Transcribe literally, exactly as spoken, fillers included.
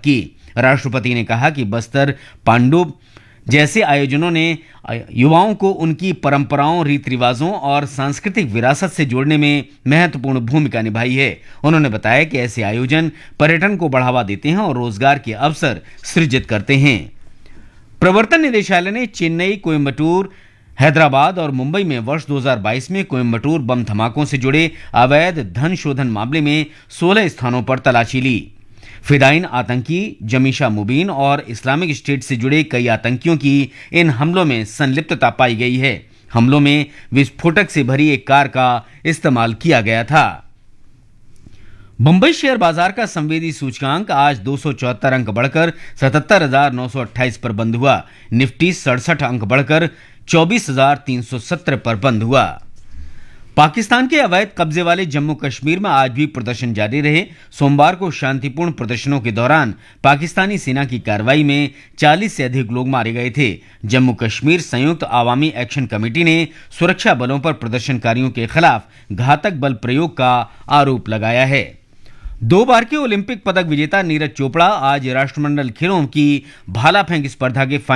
की। राष्ट्रपति ने कहा कि बस्तर पांडुप जैसे आयोजनों ने युवाओं को उनकी परंपराओं, रीति रिवाजों और सांस्कृतिक विरासत से जोड़ने में महत्वपूर्ण भूमिका निभाई है। उन्होंने बताया कि ऐसे आयोजन पर्यटन को बढ़ावा देते हैं और रोजगार के अवसर सृजित करते हैं। प्रवर्तन निदेशालय ने चेन्नई, कोयम्बटूर, हैदराबाद और मुंबई में वर्ष दो हज़ार बाईस में कोयम्बटूर बम धमाकों से जुड़े अवैध धन शोधन मामले में सोलह स्थानों पर तलाशी ली। फिदाइन आतंकी जमीशा मुबीन और इस्लामिक स्टेट से जुड़े कई आतंकियों की इन हमलों में संलिप्तता पाई गई है। हमलों में विस्फोटक से भरी एक कार का इस्तेमाल किया गया था। मुंबई शेयर बाजार का संवेदी सूचकांक आज दो सौ चौहत्तर अंक बढ़कर सतहत्तर हजार नौ सौ अट्ठाईस पर बंद हुआ। निफ्टी सड़सठ अंक बढ़कर चौबीस हजार तीन सौ सत्तर पर बंद हुआ। पाकिस्तान के अवैध कब्जे वाले जम्मू कश्मीर में आज भी प्रदर्शन जारी रहे। सोमवार को शांतिपूर्ण प्रदर्शनों के दौरान पाकिस्तानी सेना की कार्रवाई में चालीस से अधिक लोग मारे गए थे। जम्मू कश्मीर संयुक्त आवामी एक्शन कमेटी ने सुरक्षा बलों पर प्रदर्शनकारियों के खिलाफ घातक बल प्रयोग का आरोप लगाया है। दो बार के ओलंपिक पदक विजेता नीरज चोपड़ा आज राष्ट्रमंडल खेलों की भाला फेंक स्पर्धा के